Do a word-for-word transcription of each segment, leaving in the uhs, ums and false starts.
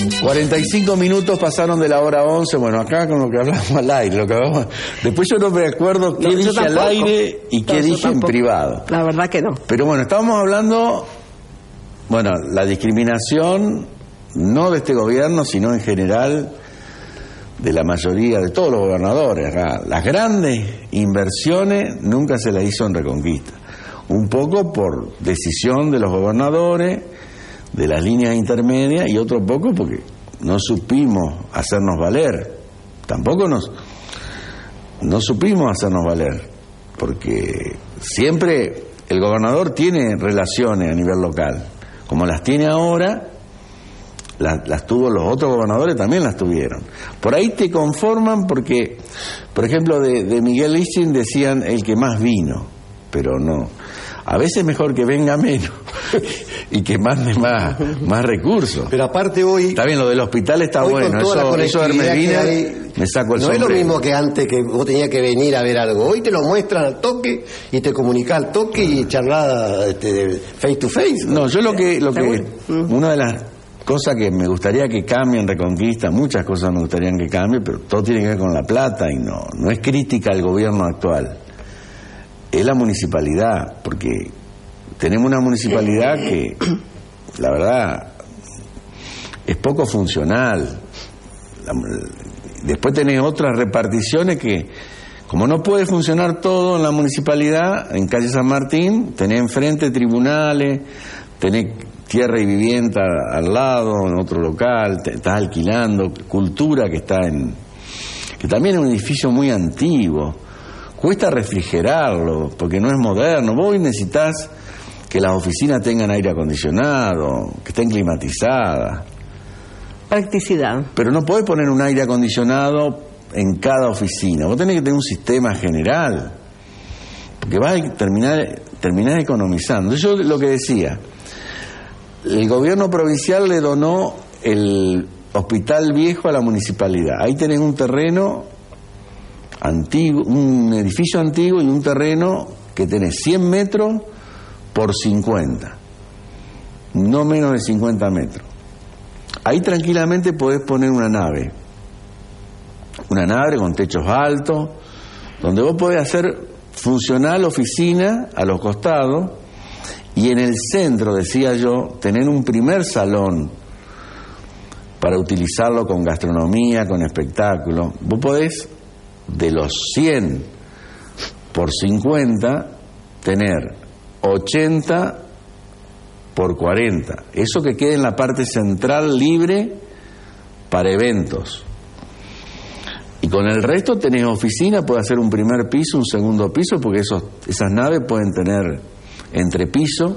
cuarenta y cinco minutos pasaron de la hora once. Bueno, acá con lo que hablamos al aire, lo que hablamos. Después yo no me acuerdo qué No, yo dije al tampoco. aire y qué No, yo dije en tampoco. privado. La verdad que no. Pero bueno, estábamos hablando, bueno, la discriminación, no de este gobierno, sino en general de la mayoría, de todos los gobernadores acá. Las grandes inversiones nunca se las hizo en Reconquista. Un poco por decisión de los gobernadores, de las líneas intermedias, y otro poco porque no supimos hacernos valer. Tampoco nos no supimos hacernos valer, porque siempre el gobernador tiene relaciones a nivel local, como las tiene ahora, las, las tuvo los otros gobernadores, también las tuvieron. Por ahí te conforman porque, por ejemplo, de, de Miguel Lichín decían el que más vino, pero no. A veces es mejor que venga menos y que mande más, más recursos. Pero aparte hoy... Está bien, lo del hospital está hoy bueno, con toda eso, la eso de conectividad Hermedina, que hay, me saco el no sombrero. es lo mismo que antes, que vos tenías que venir a ver algo. Hoy te lo muestran al toque y te comunicas al toque y charlas este, de face to face. No, yo lo que, lo Está que bueno. una de las cosas que me gustaría que cambie en Reconquista, muchas cosas me gustarían que cambie, pero todo tiene que ver con la plata y no, no es crítica al gobierno actual. Es la municipalidad, porque tenemos una municipalidad que, la verdad, es poco funcional. La- después tenés otras reparticiones que, como no puede funcionar todo en la municipalidad, en calle San Martín, tenés enfrente tribunales, tenés tierra y vivienda al lado, en otro local, te estás alquilando, cultura que está en... que también es un edificio muy antiguo. Cuesta refrigerarlo, porque no es moderno. Vos necesitas que las oficinas tengan aire acondicionado, que estén climatizadas. Practicidad. Pero no podés poner un aire acondicionado en cada oficina. Vos tenés que tener un sistema general, porque vas a terminar, terminar economizando. Yo lo que decía, el gobierno provincial le donó el hospital viejo a la municipalidad. Ahí tenés un terreno antiguo, un edificio antiguo y un terreno que tenés cien metros por cincuenta, no menos de cincuenta metros. Ahí tranquilamente podés poner una nave, una nave con techos altos, donde vos podés hacer funcional oficina a los costados, y en el centro, decía yo, tener un primer salón para utilizarlo con gastronomía, con espectáculo. Vos podés, de los cien por cincuenta, tener ochenta por cuarenta. Eso que quede en la parte central libre para eventos. Y con el resto tenés oficina, puede hacer un primer piso, un segundo piso, porque esos, esas naves pueden tener entrepiso.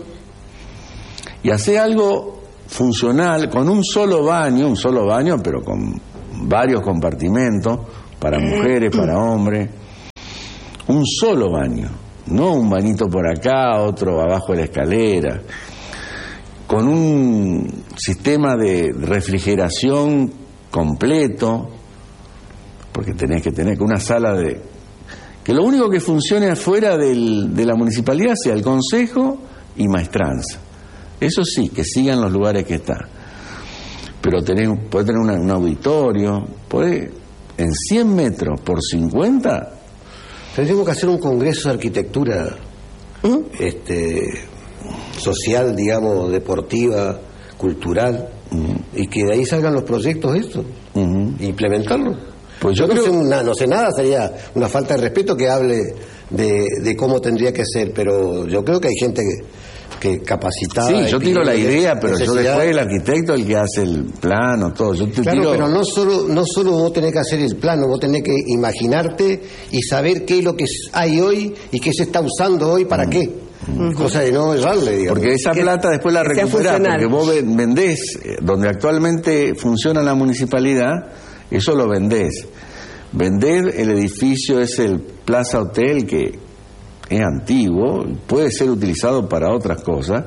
Y hacer algo funcional, con un solo baño, un solo baño, pero con varios compartimentos, para mujeres, para hombres. Un solo baño, no un bañito por acá, otro abajo de la escalera, con un sistema de refrigeración completo, porque tenés que tener una sala de... que lo único que funcione afuera del, de la municipalidad sea el consejo y maestranza. Eso sí, que sigan los lugares que están. Pero tenés, podés tener una, un auditorio, podés, en cien metros por cincuenta... Tendríamos que hacer un congreso de arquitectura ¿Mm? este, social, digamos, deportiva, cultural, Uh-huh. y que de ahí salgan los proyectos estos, Uh-huh. implementarlos. Pues yo no, creo- sé una- no sé nada, sería una falta de respeto que hable de, de cómo tendría que ser, pero yo creo que hay gente que, que capacitada. Sí, yo y tiro la tiene idea, pero yo necesidad. después el arquitecto el que hace el plano, todo. Yo te Claro, tiro... pero no solo, no solo vos tenés que hacer el plano, vos tenés que imaginarte y saber qué es lo que hay hoy y qué se está usando hoy para qué. Cosa de no errarle, digamos. Porque esa Que- plata después la que sea recuperás, funcional. porque vos ven- vendés, eh, donde actualmente funciona la municipalidad, eso lo vendés. Vendés el edificio, es el Plaza Hotel, que es antiguo, puede ser utilizado para otras cosas,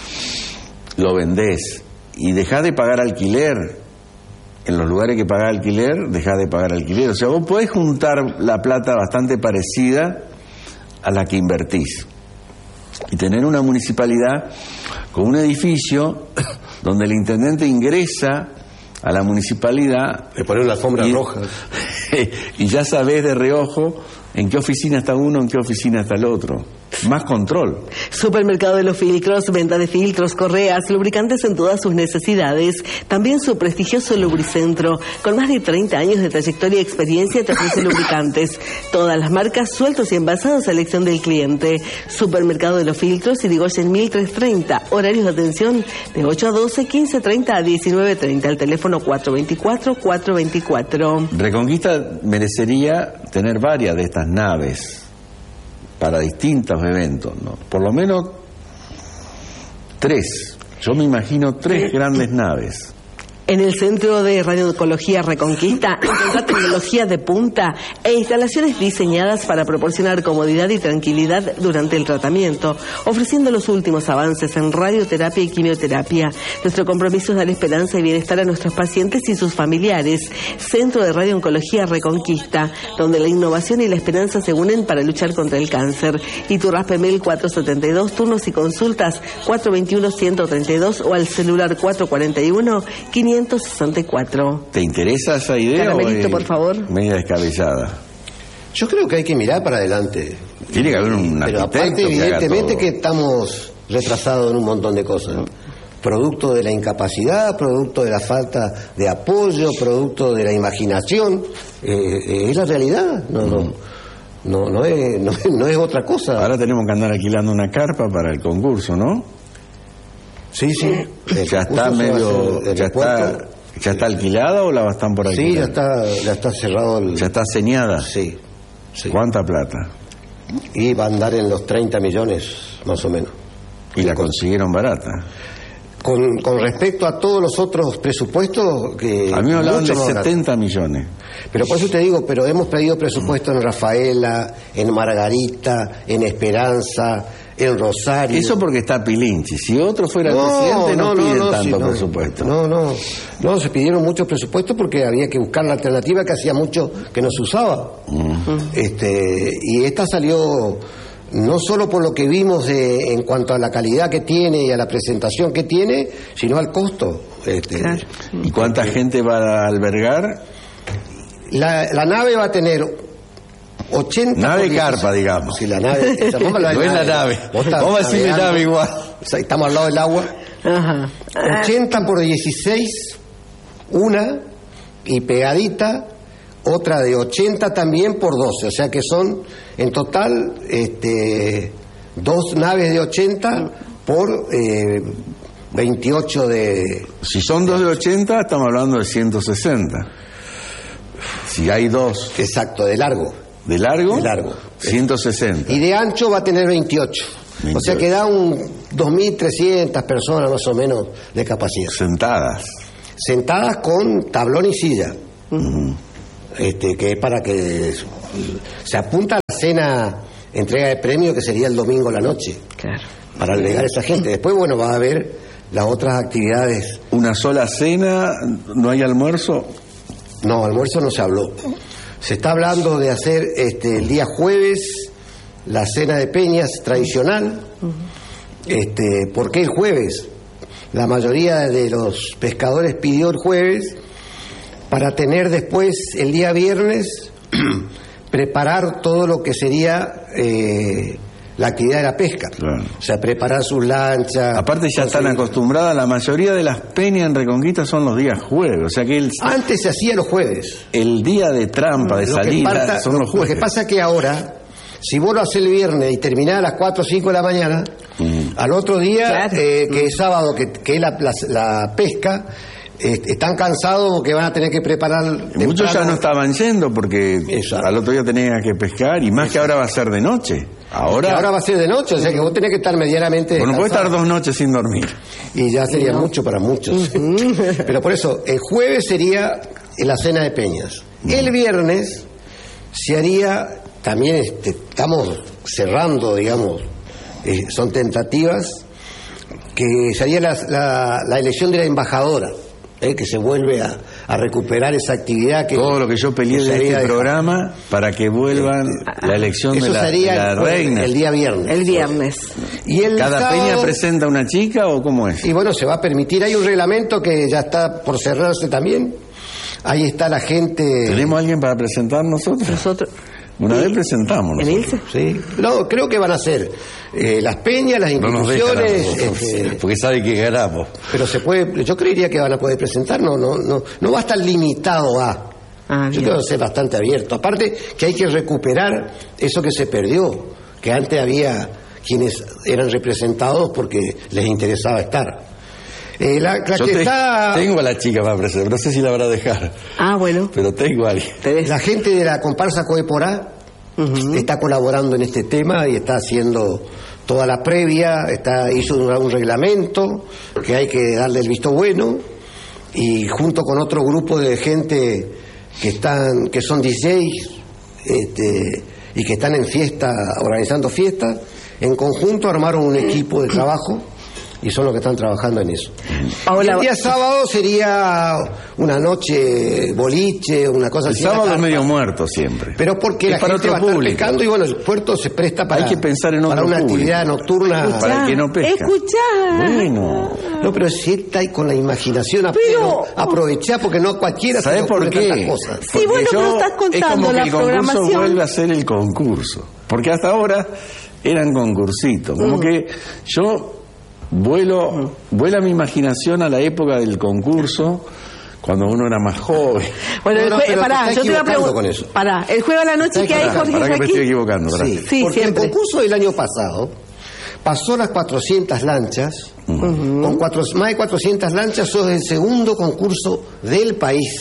lo vendés y dejás de pagar alquiler. En los lugares que pagás alquiler, dejás de pagar alquiler. O sea, vos podés juntar la plata bastante parecida a la que invertís y tener una municipalidad con un edificio donde el intendente ingresa a la municipalidad. Le ponen la alfombra y, roja. Y ya sabés de reojo en qué oficina está uno, en qué oficina está el otro. Más control. Supermercado de los Filtros, venta de filtros, correas, lubricantes en todas sus necesidades. También su prestigioso Lubricentro, con más de treinta años de trayectoria y experiencia, te ofrece lubricantes. Todas las marcas, sueltos y envasados a elección del cliente. Supermercado de los Filtros, Irigoyen mil trescientos treinta. Horarios de atención de ocho a doce, quince treinta a diecinueve treinta. El teléfono cuatro veinticuatro, cuatro veinticuatro. Reconquista merecería tener varias de estas naves para distintos eventos, ¿no? Por lo menos tres. Yo me imagino tres grandes naves. En el Centro de Radiooncología Reconquista encontrá tecnología de punta e instalaciones diseñadas para proporcionar comodidad y tranquilidad durante el tratamiento, ofreciendo los últimos avances en radioterapia y quimioterapia. Nuestro compromiso es dar esperanza y bienestar a nuestros pacientes y sus familiares. Centro de Radiooncología Reconquista, donde la innovación y la esperanza se unen para luchar contra el cáncer. Iturraspe Mel cuatrocientos setenta y dos, turnos y consultas cuatro veintiuno, ciento treinta y dos o al celular cuatro cuarenta y uno, quinientos sesenta y cuatro. ¿Te interesa esa idea? Caramelito, o es por favor. Media descabellada. Yo creo que hay que mirar para adelante. Tiene que haber un Pero arquitecto aparte, que haga evidentemente todo. que estamos retrasados en un montón de cosas. Producto de la incapacidad, producto de la falta de apoyo, producto de la imaginación. Eh, eh, es la realidad. No, no, no, no, es, no, no es otra cosa. Ahora tenemos que andar alquilando una carpa para el concurso, ¿no? Sí, sí. El Ya está concurso se va a medio, hacer en ya el puerto. está, ya está alquilada o la están por alquilar. Sí, ya está, ya está cerrado el... Ya está señada. Sí, sí. ¿Cuánta plata? Y va a andar en los treinta millones, más o menos. Y la consiguieron barata. Con, con respecto a todos los otros presupuestos que... A mí me hablaban de mucho más barato. setenta millones. Pero por eso te digo, pero hemos pedido presupuesto en Rafaela, en Margarita, en Esperanza, en Rosario. Eso porque está Pilinchi. Si otro fuera el No, presidente, no, no, no, piden no, tanto sí, no. presupuesto. No, no, no, se pidieron muchos presupuestos porque había que buscar la alternativa que hacía mucho que no se usaba. Este, y esta salió no solo por lo que vimos de- en cuanto a la calidad que tiene y a la presentación que tiene, sino al costo. Este, Claro. ¿Y cuánta gente va a albergar? la, la nave va a tener ochenta Nave por dieciséis. carpa, digamos. Sí, la nave. llamémosla No es la nave. Vos estás Vamos a decirle navegando. nave igual. O sea, estamos al lado del agua. Ajá. ochenta por dieciséis, una, y pegadita, otra de ochenta también por doce. O sea que son, en total, este, dos naves de ochenta por eh, veintiocho de... Si son dos de ochenta, estamos hablando de ciento sesenta. Si hay dos Exacto, de largo. de largo, De largo. ciento sesenta. Y de ancho va a tener veintiocho. O sea que da un dos mil trescientas personas más o menos de capacidad. Sentadas. Sentadas con tablón y silla. Este, que es para que se apunta a la cena, entrega de premio, que sería el domingo a la noche, Claro. para albergar a esa gente. Después, bueno, va a haber las otras actividades. Una sola cena, no hay almuerzo. No, almuerzo no se habló. Se está hablando de hacer este, el día jueves la cena de peñas tradicional. Este, ¿por qué el jueves? La mayoría de los pescadores pidió el jueves para tener después el día viernes preparar todo lo que sería eh, la actividad de la pesca. Claro. O sea, preparar sus lanchas. Aparte ya están conseguir- acostumbradas, la mayoría de las peñas en Reconquista son los días jueves. O sea que el, Antes se hacía los jueves. el día de trampa, de Lo que salida, pasa- son los Lo jueves. que pasa es que ahora, si vos lo haces el viernes y terminás a las cuatro o cinco de la mañana, al otro día, Claro. eh, que es sábado, que, que es la, la- la pesca, eh, están cansados porque van a tener que preparar. Muchos ya temprano. no estaban yendo porque Exacto. al otro día tenían que pescar y más que ahora va a ser de noche. Ahora, Que ahora va a ser de noche, o sea que vos tenés que estar medianamente. bueno, puede estar descansado. dos noches sin dormir. Y ya sería mucho para muchos. Pero por eso, el jueves sería la cena de peñas. El viernes se haría, también este, estamos cerrando, digamos, eh, son tentativas, que sería la, la, la elección de la embajadora. ¿eh? Que se vuelve a, a recuperar esa actividad que... Todo lo que yo peleé de este programa para que vuelvan eh, la elección eso de la, sería de la el, reina. El día viernes. El viernes. Y el ¿Cada sábado, peña presenta una chica o cómo es? Y bueno, se va a permitir, hay un reglamento que ya está por cerrarse también. Ahí está la gente... ¿Tenemos a alguien para presentar nosotros? Nosotros... Una vez presentamos nosotros. Sí, no, creo que van a ser eh, las peñas, las instituciones, no este, porque sabe que ganamos. Pero se puede, yo creería que van a poder presentar, no, no, no, no va a estar limitado a. Ah, yo creo que va a ser bastante abierto. Aparte que hay que recuperar eso que se perdió, que antes había quienes eran representados porque les interesaba estar. Eh, la, la Yo que te, está... tengo a la chica para presentar, no sé si la van a dejar. Ah, bueno. Pero tengo a alguien. La gente de la comparsa Coeporá uh-huh. está colaborando en este tema y está haciendo toda la previa, está hizo un, un reglamento que hay que darle el visto bueno, y junto con otro grupo de gente que están que son D Js este, y que están en fiesta, organizando fiestas, en conjunto armaron un equipo de trabajo y son los que están trabajando en eso. Paola... El día sábado sería una noche boliche, una cosa el así. El sábado es medio muerto siempre. Pero porque es la gente va a estar pescando y bueno, el puerto se presta para, hay que pensar en para una público. Actividad nocturna. Escuchá, para el que no pesca. Escuchá. Bueno. No, pero si está ahí con la imaginación a pero... aprovechar porque no cualquiera ¿sabes se por qué? Cosas. Sí, bueno, pero estás contando es como la que el concurso programación. vuelve a ser el concurso. Porque hasta ahora eran concursitos. Como mm. que yo vuelo, vuela mi imaginación a la época del concurso, cuando uno era más joven. Bueno, el no, no, jue- pará, yo te voy a preguntar. Pará, el juego a la noche que hay, Jorge. Pará que me aquí? estoy equivocando. Pará. Sí, sí, porque siempre. el concurso del año pasado pasó las cuatrocientas lanchas, uh-huh. con cuatro, más de cuatrocientas lanchas, sos el segundo concurso del país.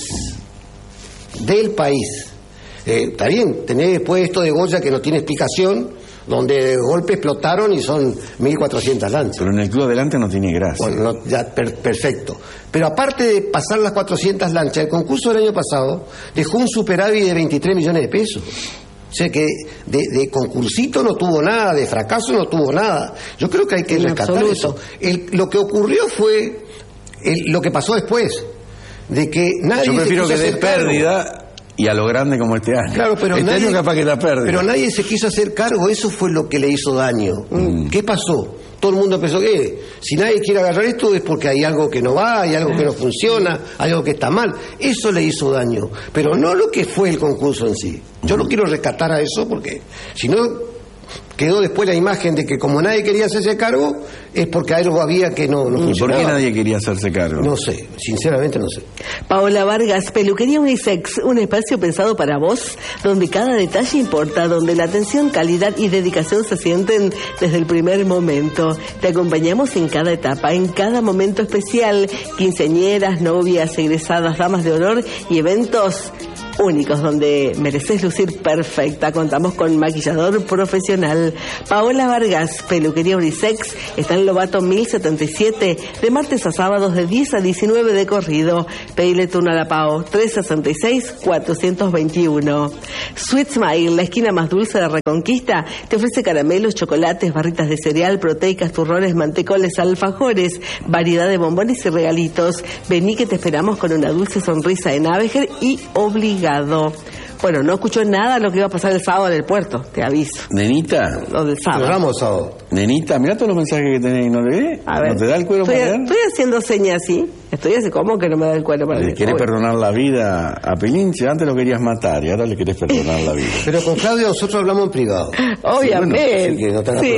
Del país. Eh, está bien, tenés después esto de Goya que no tiene explicación, donde de golpe explotaron y son mil cuatrocientas lanchas. Pero en el club adelante no tiene gracia. Bueno, no, ya, per, perfecto. Pero aparte de pasar las cuatrocientas lanchas, el concurso del año pasado dejó un superávit de veintitrés millones de pesos. O sea que de, de concursito no tuvo nada, de fracaso no tuvo nada. Yo creo que hay que en rescatar absoluto. eso. El, lo que ocurrió fue el, lo que pasó después, de que nadie... Yo prefiero se quiso que dé hacer cargo. pérdida y a lo grande como este año. Claro, pero este nadie, año capaz que da pérdida. Pero nadie se quiso hacer cargo, eso fue lo que le hizo daño. Mm. ¿Qué pasó? Todo el mundo pensó que si nadie quiere agarrar esto es porque hay algo que no va, hay algo que no funciona, hay algo que está mal. Eso le hizo daño, pero no lo que fue el concurso en sí. Yo no quiero rescatar a eso porque si no quedó después la imagen de que como nadie quería hacerse cargo es porque algo había que no, no funcionaba. ¿Por qué nadie quería hacerse cargo? No sé, sinceramente no sé. Paola Vargas, Peluquería Unisex, un espacio pensado para vos, donde cada detalle importa, donde la atención, calidad y dedicación se sienten desde el primer momento. Te acompañamos en cada etapa, en cada momento especial, quinceañeras, novias, egresadas, damas de honor y eventos únicos donde mereces lucir perfecta. Contamos con maquillador profesional. Paola Vargas, Peluquería Unisex, está en Lobato mil setenta y siete, de martes a sábados de diez a diecinueve de corrido. Pedile turno a la Pao, tres sesenta y seis, cuatrocientos veintiuno. Sweet Smile, la esquina más dulce de Reconquista, te ofrece caramelos, chocolates, barritas de cereal, proteicas, turrones, mantecoles, alfajores, variedad de bombones y regalitos. Vení que te esperamos con una dulce sonrisa en Abejer y obligado. Bueno, no escuchó nada lo que iba a pasar el sábado en el puerto, te aviso. Nenita. Lo del sábado. Llegamos sábado. Nenita, mirá todos los mensajes que tenés y no le ve. A ver, ¿No te da el cuero estoy, para leer? estoy haciendo señas así. Estoy así, ¿cómo que no me da el cuero para Le leer? querés Obvio. perdonar la vida a Pelinche. Antes lo querías matar y ahora le querés perdonar la vida. Pero con Claudio nosotros hablamos en privado. Obviamente. Sí, bueno, así que no te hagas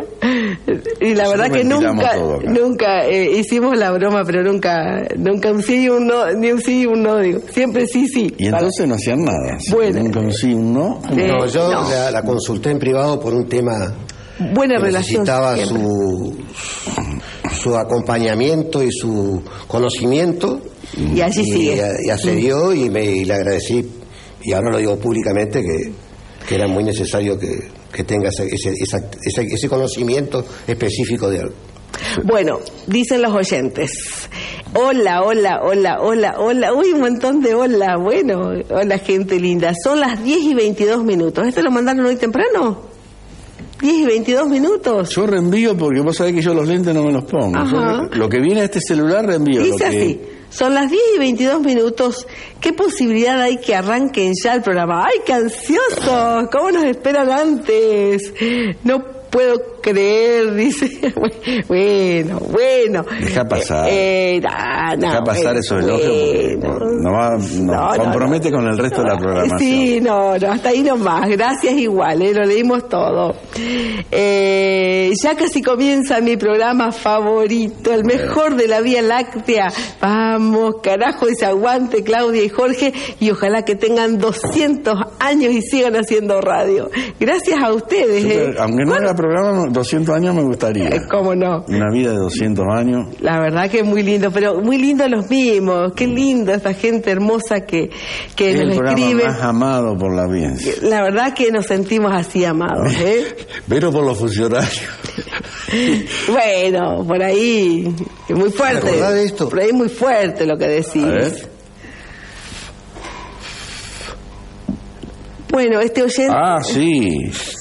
sí. Y la Eso verdad lo que ventilamos nunca, todo acá. nunca eh, hicimos la broma, pero nunca, nunca un sí y un no, ni un sí y un no, digo. Siempre sí, sí. Y entonces no hacían nada. Si Bueno. nunca un sí, un no. Sí. No, yo no. La, la consulté en privado por un tema. Buena que relación. Necesitaba siempre. su, su acompañamiento y su conocimiento. Y allí sigue. Y, y accedió y, me, y le agradecí. Y ahora lo digo públicamente que, que era muy necesario que, que tenga ese, ese, esa- ese, ese conocimiento específico de algo. Bueno, dicen los oyentes. Hola, hola, hola, hola, hola. Uy, un montón de hola. Bueno, hola, gente linda. Son las diez y veintidós minutos. ¿Esto lo mandaron hoy temprano? diez y veintidós minutos. Yo reenvío porque vos sabés que yo los lentes no me los pongo. Ajá. Yo, lo que viene a este celular reenvío. Dice lo que, así. Son las diez y veintidós minutos. ¿Qué posibilidad hay que arranquen ya el programa? ¡Ay, qué ansiosos! ¿Cómo nos esperan antes? No puedo creer, dice. Bueno, bueno. Deja pasar. Eh, eh, nah, nah, Deja pasar bueno, esos elogios bueno. porque no va, no, No, compromete no, con el resto no, de la programación. Sí, no, no, hasta ahí nomás. Gracias igual, eh, lo leímos todo. Eh, ya casi comienza mi programa favorito, el mejor de la Vía Láctea. Vamos, carajo, dice aguante Claudia y Jorge, y ojalá que tengan doscientos años y sigan haciendo radio. Gracias a ustedes. Super, eh. aunque no haga programa, doscientos años me gustaría. Eh, ¿Cómo no? Una vida de doscientos años. La verdad que es muy lindo, pero muy lindo los mismos. Qué linda esta gente hermosa que, que Es nos el programa escribe. más amado por la audiencia. La verdad que nos sentimos así amados, ¿eh? Pero por los funcionarios. Bueno, por ahí, muy ¿Te fuerte. acordás de esto? Por ahí muy fuerte lo que decís. A ver. Bueno, este oyente... Ah, sí.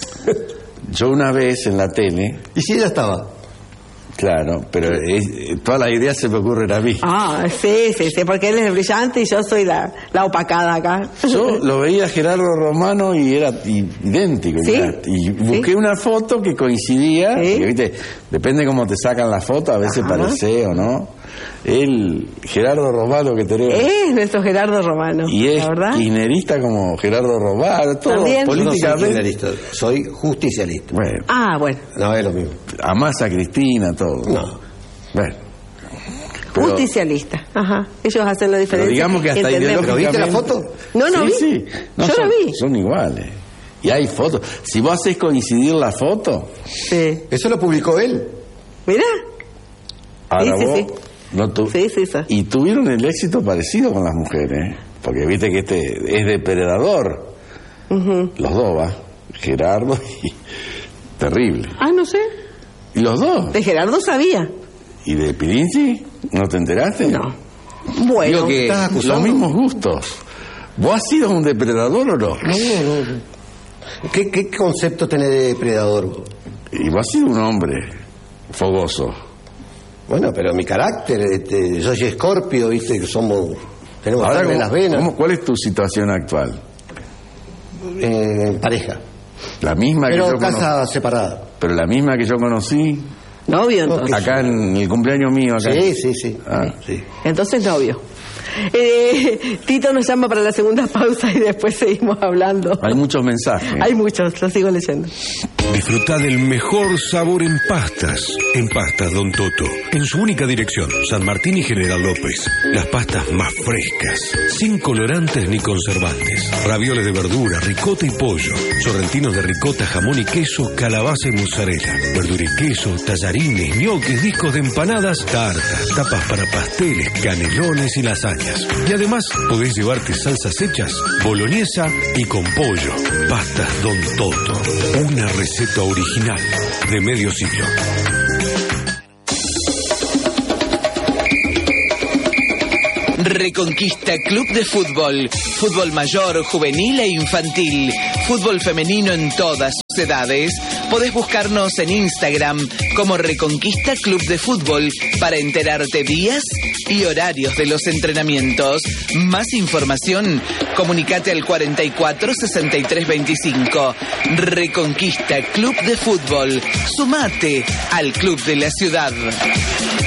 Yo una vez en la tele, ¿Y si ella estaba? claro, pero es- todas las ideas se me ocurren a mí. Ah, sí, sí, sí, porque él es el brillante y yo soy la, la opacada acá. Yo lo veía a Gerardo Romano y era idéntico. ¿Sí? ya. Y busqué ¿Sí? una foto que coincidía. ¿Sí? porque, ¿viste? Depende cómo te sacan la foto, a veces Ajá. parece o no. Él, Gerardo Romano que tenemos. Es nuestro Gerardo Romano, Y es la verdad. kirchnerista como Gerardo Romano, todo También. Yo no soy políticamente. kirchnerista, soy justicialista. Bueno, Ah, bueno, No, es lo mismo. amás a Cristina, todo. No. Bueno. Pero- justicialista. Ajá, ellos hacen la Pero diferencia. digamos que hasta Entendemos. ¿Pero viste la ideológicamente- foto? No, no sí, vi. sí. No, Yo son, la vi. Son iguales. Y hay fotos. Si vos haces coincidir la foto, Sí. Eso lo publicó él. Mirá. ahora sí, vos sí. no tu- Sí, sí, sí. Y tuvieron el éxito parecido con las mujeres, ¿eh? Porque viste que este es depredador. Ujú. Los dos, ¿va? Gerardo y... Terrible. Ah, no sé. ¿Y los dos? De Gerardo sabía. ¿Y de Pirinci? ¿No te enteraste? No. Bueno. Digo que ¿estás acusando? los mismos gustos. ¿Vos has sido un depredador o no? No, no, no. ¿Qué, qué concepto tenés de depredador vos? Y vos has sido un hombre fogoso. Bueno, pero mi carácter, este, yo soy escorpio, viste, que somos, tenemos Ahora, sangre en ¿cómo- las venas, cómo- ¿cuál es tu situación actual? eh, en pareja, La misma que pero yo casa conocí. separada. Pero la misma que yo conocí Novio, entonces. acá en el cumpleaños mío. Acá. Sí, sí, sí. Ah. sí. Entonces novio. Eh, Tito nos llama para la segunda pausa y después seguimos hablando. Hay muchos mensajes. Hay muchos, los sigo leyendo. Disfruta del mejor sabor en pastas. En Pastas Don Toto. En su única dirección, San Martín y General López. Las pastas más frescas, sin colorantes ni conservantes. Ravioles de verdura, ricota y pollo. Sorrentinos de ricota, jamón y queso, calabaza y mozzarella. Verdura y queso, tallarines, ñoquis, discos de empanadas, tartas, tapas para pasteles, canelones y lasañas. Y además, podés llevarte salsas hechas, boloñesa y con pollo. Pastas Don Toto. Una receta original de medio siglo. Reconquista Club de Fútbol. Fútbol mayor, juvenil e infantil. Fútbol femenino en todas sus edades. Podés buscarnos en Instagram como Reconquista Club de Fútbol para enterarte días y horarios de los entrenamientos. Más información, comunicate al cuarenta y cuatro, sesenta y tres, veinticinco. Reconquista Club de Fútbol. Sumate al Club de la Ciudad.